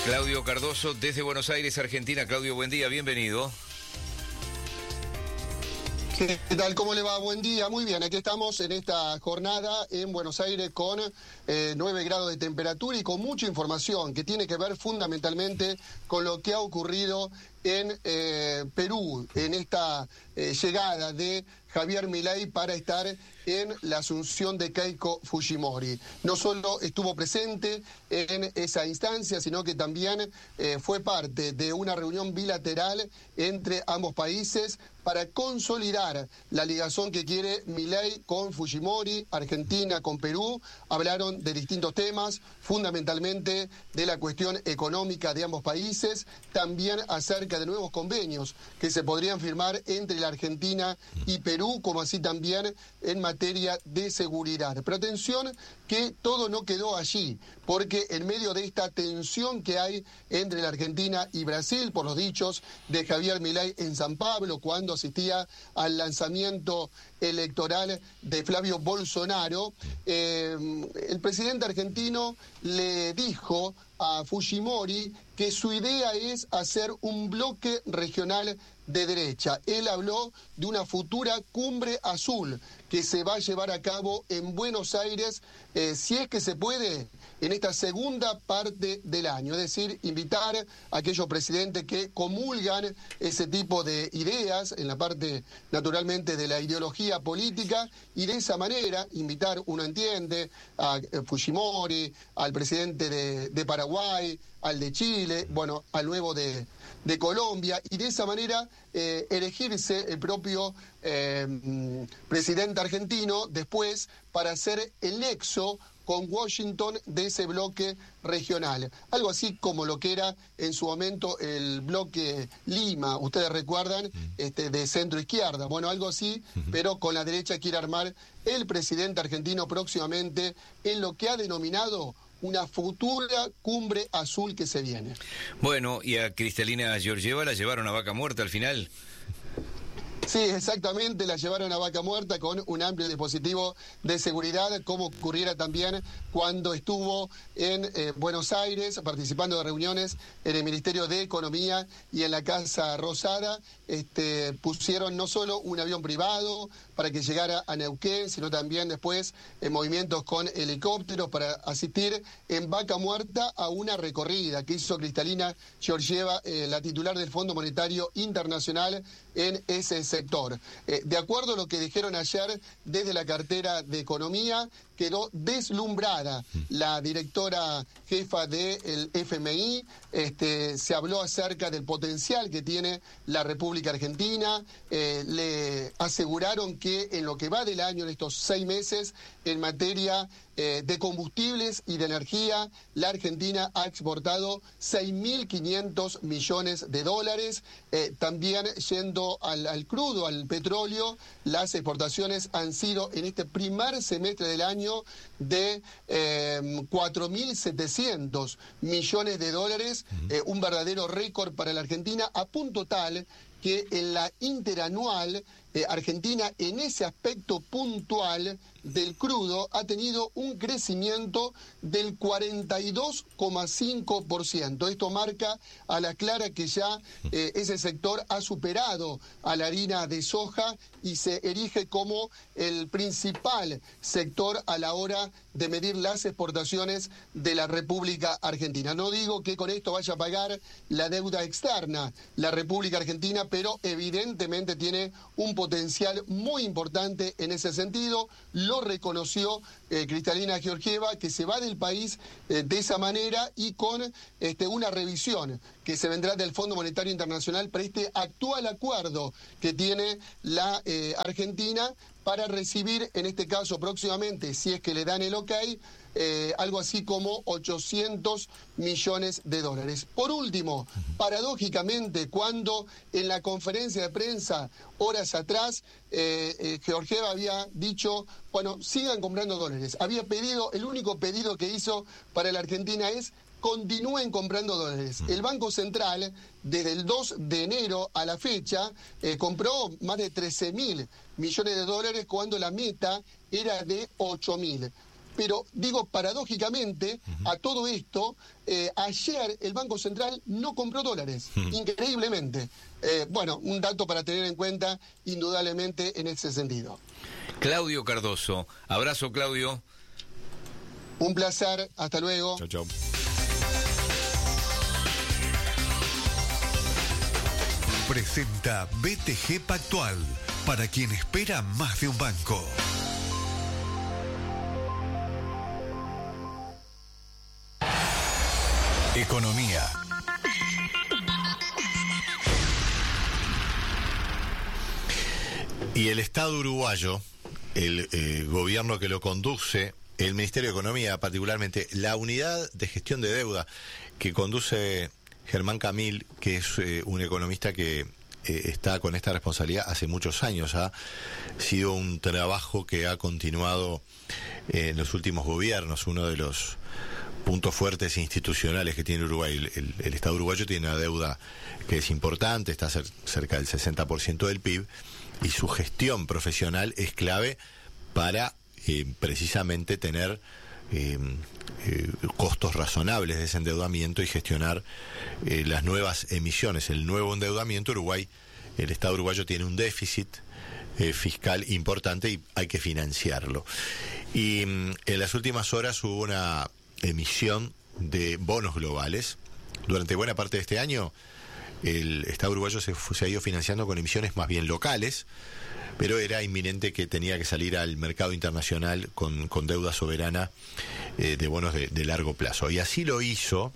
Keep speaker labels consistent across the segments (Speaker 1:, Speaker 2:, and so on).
Speaker 1: Claudio Cardoso, desde Buenos Aires, Argentina. Claudio, buen día, bienvenido.
Speaker 2: ¿Qué tal? ¿Cómo le va? Buen día. Muy bien, aquí estamos en esta jornada en Buenos Aires con 9 grados de temperatura y con mucha información que tiene que ver fundamentalmente con lo que ha ocurrido en Perú, en esta llegada de Javier Milei para estar en la asunción de Keiko Fujimori. No solo estuvo presente en esa instancia, sino que también fue parte de una reunión bilateral entre ambos países para consolidar la ligación que quiere Milei con Fujimori, Argentina con Perú. Hablaron de distintos temas, fundamentalmente de la cuestión económica de ambos países, también acerca de nuevos convenios que se podrían firmar entre la Argentina y Perú, como así también en materia de seguridad. Pero atención que todo no quedó allí, porque en medio de esta tensión que hay entre la Argentina y Brasil, por los dichos de Javier Milei en San Pablo, cuando asistía al lanzamiento electoral de Flavio Bolsonaro, el presidente argentino le dijo a Fujimori que su idea es hacer un bloque regional de derecha. Él habló de una futura cumbre azul que se va a llevar a cabo en Buenos Aires, si es que se puede, en esta segunda parte del año. Es decir, invitar a aquellos presidentes que comulgan ese tipo de ideas en la parte, naturalmente, de la ideología política, y de esa manera invitar, uno entiende, a Fujimori, al presidente de Paraguay, al de Chile, bueno, al nuevo de Colombia, y de esa manera elegirse el propio presidente argentino después para hacer el nexo con Washington de ese bloque regional. Algo así como lo que era en su momento el bloque Lima, ustedes recuerdan, de centro izquierda. Bueno, algo así, pero con la derecha quiere armar el presidente argentino próximamente en lo que ha denominado una futura cumbre azul que se viene.
Speaker 1: Bueno, y a Cristalina Georgieva la llevaron a vaca muerta al final.
Speaker 2: Sí, exactamente, la llevaron a vaca muerta con un amplio dispositivo de seguridad, como ocurriera también cuando estuvo en Buenos Aires participando de reuniones en el Ministerio de Economía y en la Casa Rosada. Pusieron no solo un avión privado para que llegara a Neuquén, sino también después movimientos con helicópteros para asistir en vaca muerta a una recorrida que hizo Cristalina Georgieva, la titular del Fondo Monetario Internacional, en ese sector. De acuerdo a lo que dijeron ayer desde la cartera de Economía, quedó deslumbrada la directora jefa del FMI. Se habló acerca del potencial que tiene la República Argentina. Le aseguraron que en lo que va del año, en estos 6 meses, en materia de combustibles y de energía, la Argentina ha exportado 6.500 millones de dólares. También yendo al crudo, al petróleo, las exportaciones han sido en este primer semestre del año de 4.700 millones de dólares, un verdadero récord para la Argentina, a punto tal que en la interanual Argentina, en ese aspecto puntual del crudo, ha tenido un crecimiento del 42,5%. Esto marca a la clara que ya ese sector ha superado a la harina de soja y se erige como el principal sector a la hora de medir las exportaciones de la República Argentina. No digo que con esto vaya a pagar la deuda externa la República Argentina, pero evidentemente tiene un potencial muy importante en ese sentido. Lo reconoció Cristalina Georgieva, que se va del país de esa manera y con una revisión que se vendrá del Fondo Monetario Internacional para este actual acuerdo que tiene la Argentina para recibir, en este caso próximamente, si es que le dan el ok, algo así como 800 millones de dólares. Por último, paradójicamente, cuando en la conferencia de prensa, horas atrás, Georgieva había dicho, bueno, sigan comprando dólares. Había pedido, el único pedido que hizo para la Argentina es continúen comprando dólares. El Banco Central, desde el 2 de enero a la fecha, compró más de 13.000 millones de dólares cuando la meta era de 8.000. Pero digo, paradójicamente, a todo esto, ayer el Banco Central no compró dólares, increíblemente. Bueno, un dato para tener en cuenta, indudablemente, en ese sentido.
Speaker 1: Claudio Cardoso. Abrazo, Claudio.
Speaker 2: Un placer, hasta luego.
Speaker 3: Chau, chau.
Speaker 4: Presenta BTG Pactual, para quien espera más de un banco. Economía.
Speaker 3: Y el Estado uruguayo, el gobierno que lo conduce, el Ministerio de Economía, particularmente la unidad de gestión de deuda que conduce Germán Camil, que es un economista que está con esta responsabilidad hace muchos años. Ha sido un trabajo que ha continuado en los últimos gobiernos. Uno de los puntos fuertes institucionales que tiene Uruguay. El Estado uruguayo tiene una deuda que es importante, está cerca del 60% del PIB, y su gestión profesional es clave para precisamente tener costos razonables de ese endeudamiento y gestionar las nuevas emisiones, el nuevo endeudamiento. Uruguay, el Estado uruguayo tiene un déficit fiscal importante y hay que financiarlo. Y en las últimas horas hubo una emisión de bonos globales. Durante buena parte de este año el Estado uruguayo se ha ido financiando con emisiones más bien locales, pero era inminente que tenía que salir al mercado internacional con deuda soberana de bonos de largo plazo. Y así lo hizo.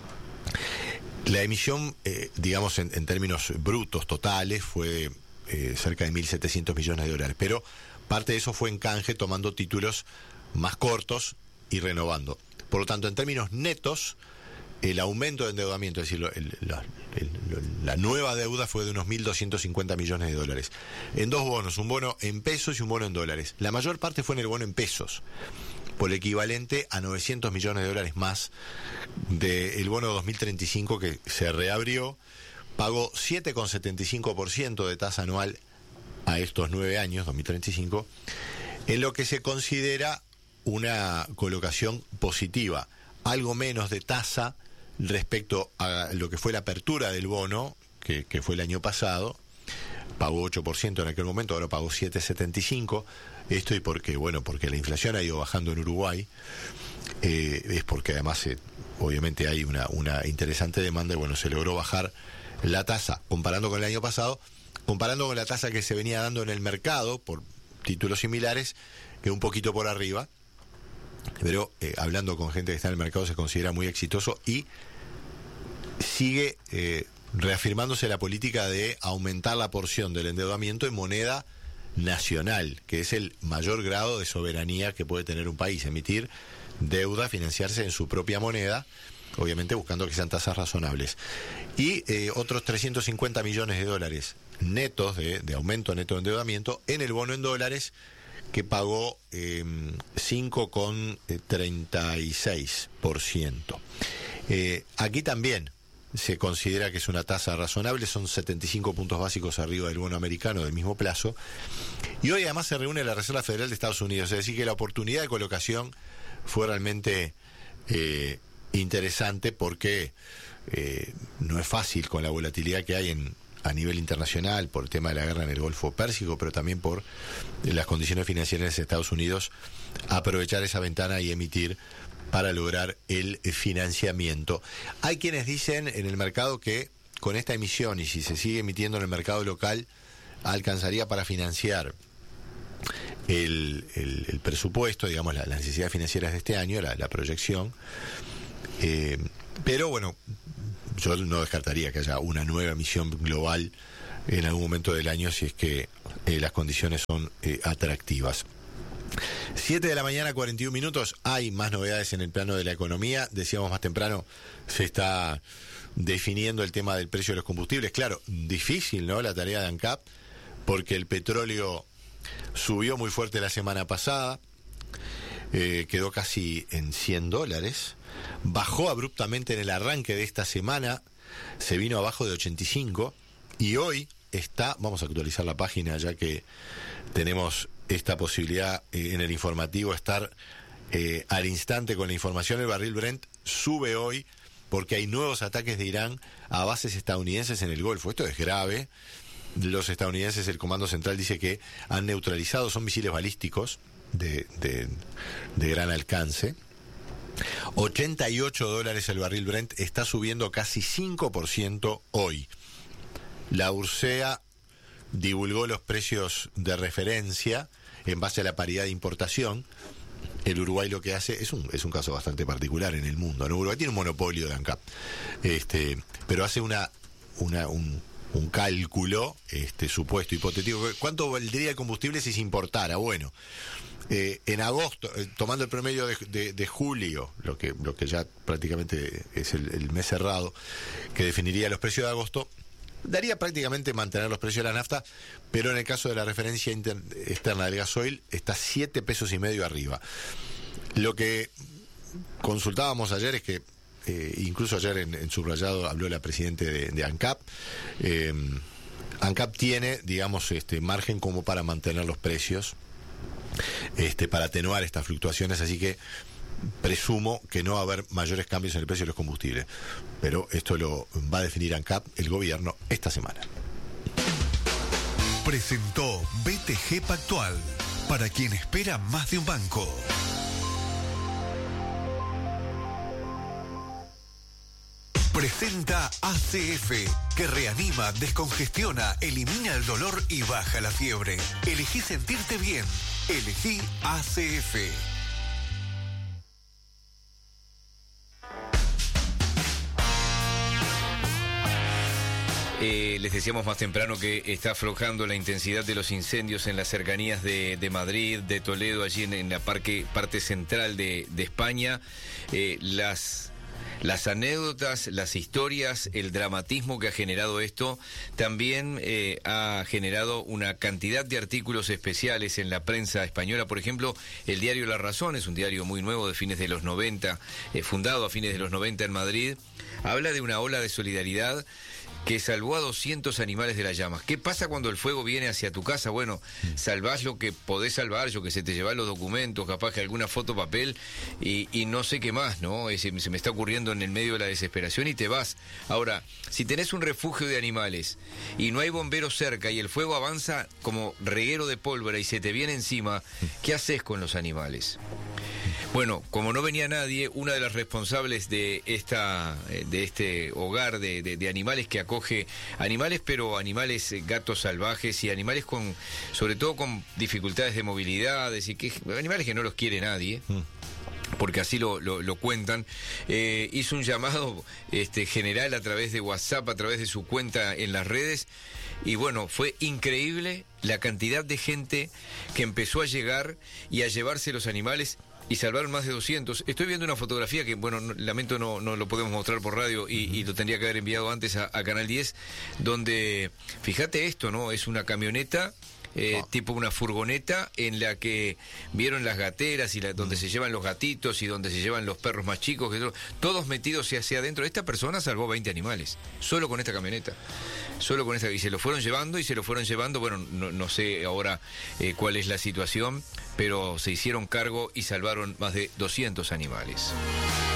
Speaker 3: La emisión, digamos en términos brutos totales, fue cerca de 1.700 millones de dólares, pero parte de eso fue en canje, tomando títulos más cortos y renovando. Por lo tanto, en términos netos, el aumento de endeudamiento, es decir, la nueva deuda fue de unos 1.250 millones de dólares. En dos bonos, un bono en pesos y un bono en dólares. La mayor parte fue en el bono en pesos, por el equivalente a 900 millones de dólares más del bono 2035 que se reabrió. Pagó 7,75% de tasa anual a estos 9 años, 2035, en lo que se considera una colocación positiva, algo menos de tasa respecto a lo que fue la apertura del bono, que fue el año pasado. Pagó 8% en aquel momento, ahora pagó 7,75%. Esto y porque la inflación ha ido bajando en Uruguay, es porque además obviamente hay una interesante demanda y se logró bajar la tasa, comparando con el año pasado, comparando con la tasa que se venía dando en el mercado por títulos similares, que un poquito por arriba. Pero hablando con gente que está en el mercado se considera muy exitoso y sigue reafirmándose la política de aumentar la porción del endeudamiento en moneda nacional, que es el mayor grado de soberanía que puede tener un país, emitir deuda, financiarse en su propia moneda, obviamente buscando que sean tasas razonables. Y otros 350 millones de dólares netos de aumento neto de endeudamiento en el bono en dólares, que pagó 5,36%. Aquí también se considera que es una tasa razonable, son 75 puntos básicos arriba del bono americano del mismo plazo. Y hoy además se reúne la Reserva Federal de Estados Unidos, es decir, que la oportunidad de colocación fue realmente interesante, porque no es fácil con la volatilidad que hay a nivel internacional por el tema de la guerra en el Golfo Pérsico, pero también por las condiciones financieras de Estados Unidos, aprovechar esa ventana y emitir para lograr el financiamiento. Hay quienes dicen en el mercado que con esta emisión, y si se sigue emitiendo en el mercado local, alcanzaría para financiar el presupuesto, digamos, las necesidades financieras de este año, la proyección. Pero yo no descartaría que haya una nueva emisión global en algún momento del año, si es que las condiciones son atractivas. 7 de la mañana, 41 minutos. Hay más novedades en el plano de la economía. Decíamos más temprano, se está definiendo el tema del precio de los combustibles. Claro, difícil, ¿no?, la tarea de ANCAP, porque el petróleo subió muy fuerte la semana pasada, quedó casi en $100, bajó abruptamente en el arranque de esta semana, se vino abajo de 85, y hoy está, vamos a actualizar la página ya que tenemos esta posibilidad en el informativo, estar al instante con la información. El barril Brent sube hoy porque hay nuevos ataques de Irán a bases estadounidenses en el Golfo. Esto es grave. Los estadounidenses, el Comando Central dice que han neutralizado, son misiles balísticos de gran alcance. $88 el barril Brent, está subiendo casi 5% hoy. La URSEA divulgó los precios de referencia en base a la paridad de importación. El Uruguay lo que hace es un caso bastante particular en el mundo, ¿no? Uruguay tiene un monopolio de ANCAP, pero hace un cálculo supuesto, hipotético. ¿Cuánto valdría el combustible si se importara? Bueno, en agosto, tomando el promedio de julio, lo que ya prácticamente es el mes cerrado, que definiría los precios de agosto, daría prácticamente mantener los precios de la nafta, pero en el caso de la referencia externa del gasoil está 7,5 pesos arriba. Lo que consultábamos ayer es que, incluso ayer en subrayado habló la presidenta de ANCAP, ANCAP tiene, digamos, margen como para mantener los precios, para atenuar estas fluctuaciones, así que presumo que no va a haber mayores cambios en el precio de los combustibles, pero esto lo va a definir ANCAP, el gobierno, esta semana.
Speaker 4: Presentó BTG Pactual, para quien espera más de un banco. Presenta ACF, que reanima, descongestiona, elimina el dolor y baja la fiebre. Elegí sentirte bien. Elegí ACF.
Speaker 1: Les decíamos más temprano que está aflojando la intensidad de los incendios en las cercanías de Madrid, de Toledo, allí en la parte central de España. Las anécdotas, las historias, el dramatismo que ha generado esto, también ha generado una cantidad de artículos especiales en la prensa española. Por ejemplo, el diario La Razón, es un diario muy nuevo de fines de los 90, fundado a fines de los 90 en Madrid, habla de una ola de solidaridad que salvó a 200 animales de las llamas. ¿Qué pasa cuando el fuego viene hacia tu casa? Bueno, salvás lo que podés salvar, yo que sé, te llevás los documentos, capaz que alguna foto, papel, y no sé qué más, ¿no? Se me está ocurriendo en el medio de la desesperación y te vas. Ahora, si tenés un refugio de animales y no hay bomberos cerca y el fuego avanza como reguero de pólvora y se te viene encima, ¿qué haces con los animales? Bueno, como no venía nadie, una de las responsables de este hogar de animales que acoge animales, pero animales gatos salvajes y animales sobre todo con dificultades de movilidad, es decir, animales que no los quiere nadie, porque así lo cuentan, hizo un llamado general a través de WhatsApp, a través de su cuenta en las redes, y bueno, fue increíble la cantidad de gente que empezó a llegar y a llevarse los animales y salvaron más de 200. Estoy viendo una fotografía que, bueno, lamento no lo podemos mostrar por radio y lo tendría que haber enviado antes a Canal 10, donde, fíjate esto, ¿no? Es una camioneta, tipo una furgoneta en la que vieron las gateras y donde se llevan los gatitos y donde se llevan los perros más chicos, todos metidos hacia adentro. Esta persona salvó 20 animales, solo con esta camioneta. Y se lo fueron llevando, bueno, no sé ahora cuál es la situación, pero se hicieron cargo y salvaron más de 200 animales.